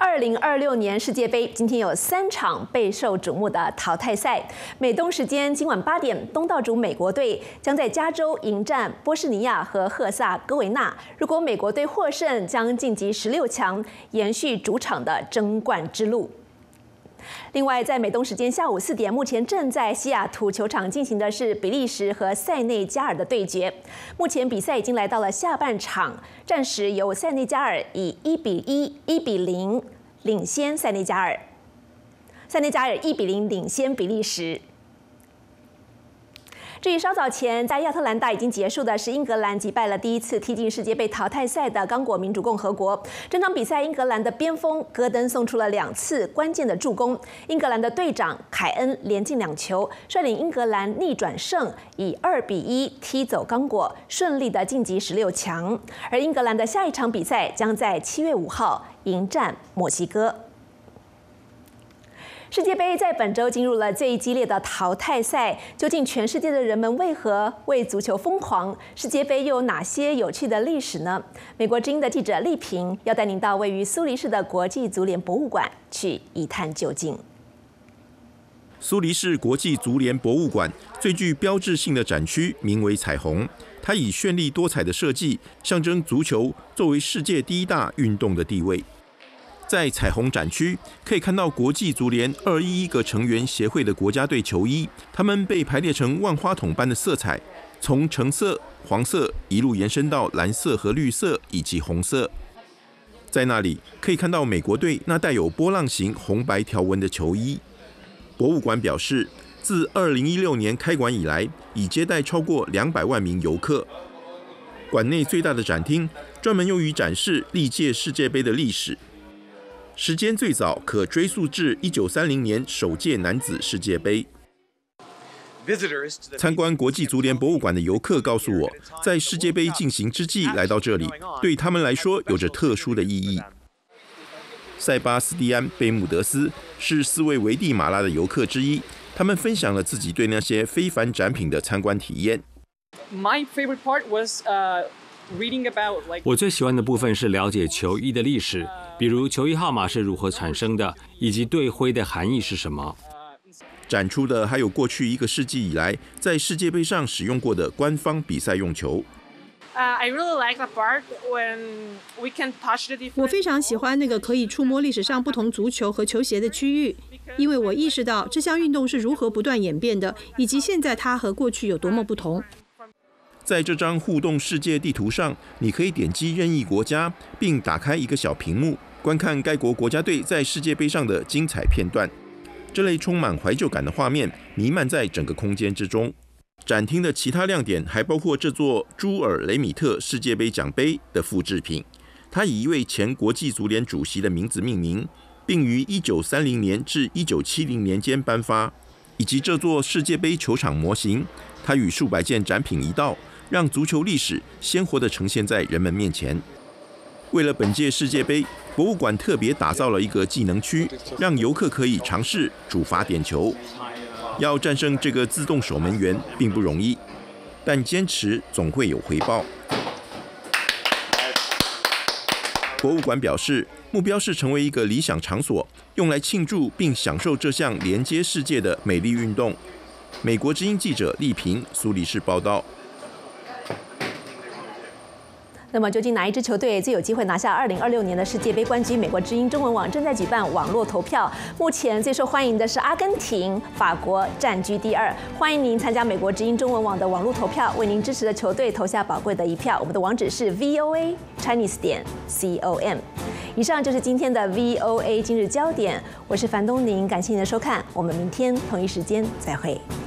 2026年世界杯今天有3场备受瞩目的淘汰赛。美东时间今晚8点，东道主美国队将在加州迎战波士尼亚和赫萨哥维纳。如果美国队获胜，将晋级16强，延续主场的争冠之路。另外，在美东时间下午4点，目前正在西雅图球场进行的是比利时和塞内加尔的对决。目前比赛已经来到了下半场，暂时由塞内加尔以1比0领先塞内加尔1比0领先比利时。至于稍早前在亚特兰大已经结束的是英格兰击败了第一次踢进世界杯淘汰赛的刚果民主共和国。整场比赛，英格兰的边锋戈登送出了2次关键的助攻，英格兰的队长凯恩连进2球，率领英格兰逆转胜，以2比1踢走刚果，顺利的晋级16强。而英格兰的下一场比赛将在7月5号迎战墨西哥。世界杯在本周进入了最激烈的淘汰赛，究竟全世界的人们为何为足球疯狂？世界杯又有哪些有趣的历史呢？美国之音的记者丽萍要带您到位于苏黎世的国际足联博物馆去一探究竟。 苏黎世国际足联博物馆最具标志性的展区名为彩虹，它以绚丽多彩的设计象征足球作为世界第1大运动的地位。在彩虹展区可以看到国际足联211个成员协会的国家队球衣，它们被排列成万花筒般的色彩，从橙色、黄色一路延伸到蓝色和绿色以及红色。在那里可以看到美国队那带有波浪形红白条纹的球衣。博物馆表示，自2016年开馆以来，已接待超过200万名游客。馆内最大的展厅专门用于展示历届世界杯的历史。时间最早可追溯至1930年首届男子世界杯。参观国际足联博物馆的游客告诉我，在世界杯进行之际来到这里，对他们来说有着特殊的意义。塞巴斯蒂安·贝穆德斯是4位危地马拉的游客之一，他们分享了自己对那些非凡展品的参观体验。 我最喜欢的部分是了解球衣的历史，比如球衣号码是如何产生的，以及队徽的含义是什么。 展出的还有过去1个世纪以来在世界杯上使用过的官方比赛用球。 我非常喜欢那个可以触摸历史上不同足球和球鞋的区域，因为我意识到这项运动是如何不断演变的，以及现在它和过去有多么不同。 在这张互动世界地图上，你可以点击任意国家，并打开一个小屏幕，观看该国国家队在世界杯上的精彩片段。这类充满怀旧感的画面弥漫在整个空间之中。展厅的其他亮点还包括这座朱尔雷米特世界杯奖杯的复制品，它以一位前国际足联主席的名字命名，并于1930年至1970年间颁发，以及这座世界杯球场模型，它与数百件展品一道，让足球历史鲜活地呈现在人们面前。为了本届世界杯，博物馆特别打造了一个技能区，让游客可以尝试主罚点球。要战胜这个自动守门员并不容易，但坚持总会有回报。博物馆表示，目标是成为一个理想场所，用来庆祝并享受这项连接世界的美丽运动。美国之音记者丽萍，苏黎世报道。 那么究竟哪一支球队最有机会拿下2026年的世界杯冠军？美国之音中文网正在举办网络投票，目前最受欢迎的是阿根廷，法国占据第2。欢迎您参加美国之音中文网的网络投票，为您支持的球队投下宝贵的1票。我们的网址是 voachinese.com。以上就是今天的 VOA 今日焦点，我是樊东宁，感谢您的收看，我们明天同一时间再会。